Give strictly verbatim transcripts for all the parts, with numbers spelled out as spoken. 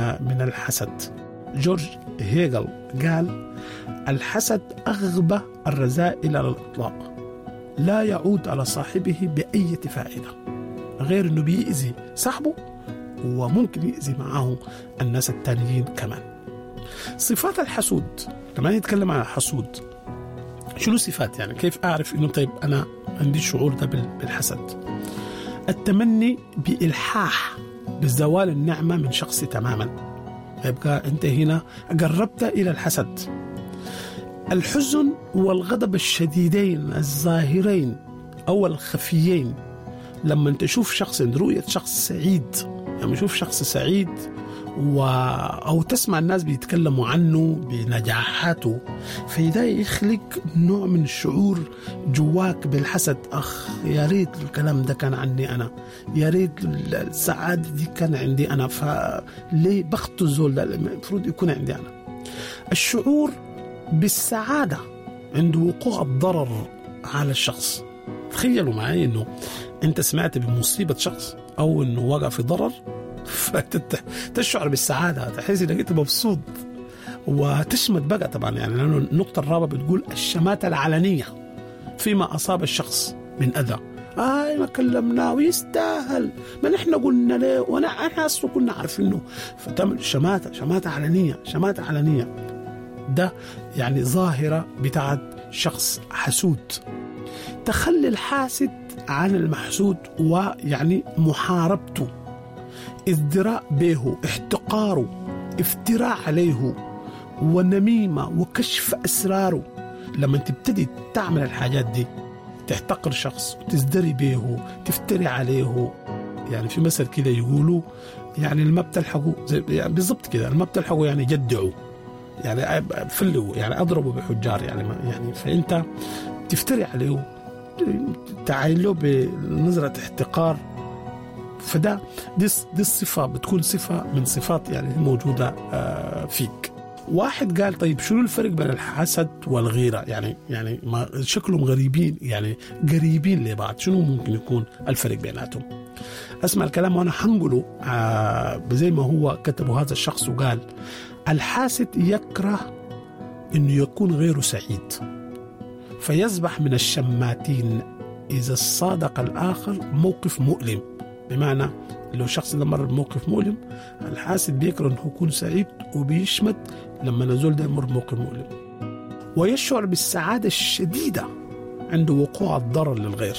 من الحسد. جورج هيجل قال الحسد أغبى الرذائل على الإطلاق، لا يعود على صاحبه بأي فائدة غير أنه بيأذي صاحبه وممكن يأذي معه الناس التانيين كمان. صفات الحسود، لما نتكلم عن الحسود شنو صفات؟ يعني كيف أعرف أنه طيب أنا عندي الشعور ده بالحسد؟ التمني بإلحاح بزوال النعمة من شخص تماما، يبقى أنت هنا قربت إلى الحسد. الحزن والغضب الشديدين الظاهرين أو الخفيين، لما تشوف شخص رؤية شخص سعيد، لما تشوف شخص سعيد و... أو تسمع الناس بيتكلموا عنه بنجاحاته، فده يخلق نوع من الشعور جواك بالحسد. أخ يا ريت الكلام ده كان عني أنا، يا ريت السعادة دي كان عندي أنا، فليه بخت الزول ده المفروض يكون عندي أنا. الشعور بالسعادة عند وقوع الضرر على الشخص. تخيلوا معي إنه أنت سمعت بمصيبة شخص أو إنه وقع في ضرر، فتشعر بالسعادة، تحس إنك أنت مبسوط وتشمت بقى طبعا. يعني لأنه النقطة الرابعة بتقول الشماتة العلنية فيما أصاب الشخص من أذى. آه ما كلمناه ويستاهل، ما نحن قلنا له وأنا أنا أصلا كنا عارفينه، فتعمل شماتة شماتة علنية شماتة علنية. ده يعني ظاهرة بتاعت شخص حسود. تخلي الحاسد عن المحسود ويعني محاربته، ازدراء به، احتقاره، افتراء عليه، ونميمة وكشف أسراره. لما تبتدي تعمل الحاجات دي، تحتقر شخص وتزدري به، تفتري عليه. يعني في مثل كده يقولوا يعني الما بتلحقوا يعني بالضبط كده، الما بتلحقوا يعني جدعوا، يعني فلوا، يعني أضربوا بحجار، يعني يعني فأنت تفتري عليه، تعايله بنظرة احتقار. فده دي, دي الصفة بتكون صفة من صفات يعني موجودة فيك. واحد قال طيب شنو الفرق بين الحسد والغيرة؟ يعني يعني ما شكلهم غريبين، يعني قريبين لبعض، شنو ممكن يكون الفرق بيناتهم؟ اسمع الكلام وانا حنقله زي ما هو كتبه هذا الشخص، وقال الحاسد يكره انه يكون غيره سعيد، فيصبح من الشماتين إذا صادق الآخر موقف مؤلم. بمعنى لو شخص ده مر بموقف مؤلم، الحاسد بيكره أنه يكون سعيد وبيشمت لما نزول ده يمر بموقف مؤلم. ويشعر بالسعادة الشديدة عند وقوع الضرر للغير.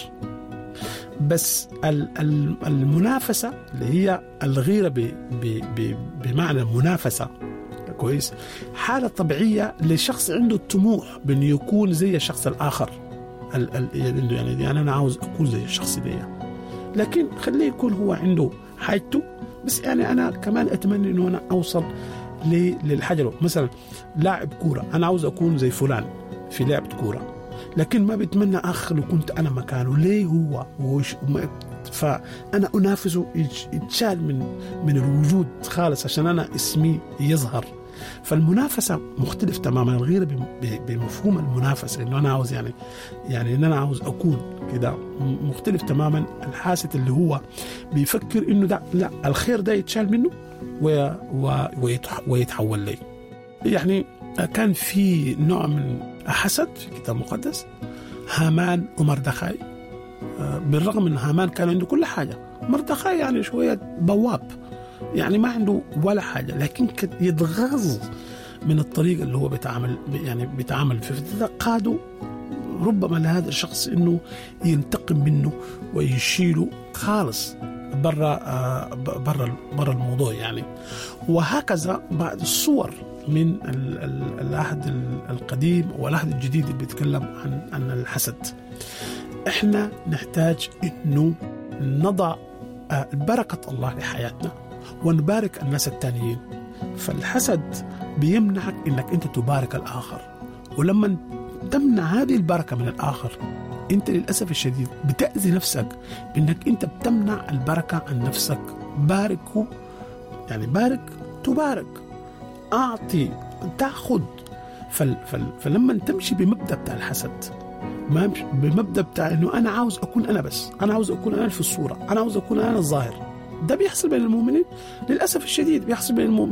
بس المنافسة اللي هي الغيرة ب ب ب بمعنى المنافسة كويس، حالة طبيعية لشخص عنده الطموح بأنه يكون زي الشخص الآخر. ال ال يعني, يعني أنا عاوز أكون زي الشخص ده، لكن خليه يكون هو عنده حاجته، بس يعني أنا كمان أتمنى أنه أنا أوصل للحاجة. مثلا لاعب كورة، أنا عاوز أكون زي فلان في لعبة كورة، لكن ما بتمنى أخ لو كنت أنا مكانه، ليه هو وش، فأنا أنافسه يتشال من من الوجود خالص عشان أنا اسمي يظهر. فالمنافسة مختلف تماما. الغيرة بمفهوم المنافسة إنه أنا عاوز يعني يعني إن أنا عاوز أكون كده مختلف تماما. الحاسد اللي هو بيفكر إنه ده لا، الخير ده يتشال منه ويتحول لي. يعني كان في نوع من حسد في الكتاب المقدس، هامان ومردخاي. بالرغم من هامان كان عنده كل حاجة، مردخاي يعني شوية بواب، يعني ما عنده ولا حاجة، لكن يتغاظ من الطريقة اللي هو بيتعامل يعني بيتعامل فيه. قادوا ربما لهذا الشخص إنه ينتقم منه ويشيله خالص برا برا برا الموضوع يعني. وهكذا بعض الصور من العهد القديم والعهد الجديد اللي بيتكلم عن عن الحسد. احنا نحتاج إنه نضع بركة الله لحياتنا ونبارك الناس التانيين. فالحسد بيمنعك إنك أنت تبارك الآخر، ولما تمنع هذه البركة من الآخر أنت للأسف الشديد بتأذي نفسك بأنك أنت بتمنع البركة عن نفسك. باركه، يعني بارك تبارك، أعطي تأخذ. فل فل فلما تمشي بمبدأ بتاع الحسد، ما بمبدأ بتاع إنه أنا عاوز أكون أنا بس، أنا عاوز أكون أنا في الصورة، أنا عاوز أكون أنا الظاهر، ده بيحصل بين المؤمنين للأسف الشديد، بيحصل بين المؤمنين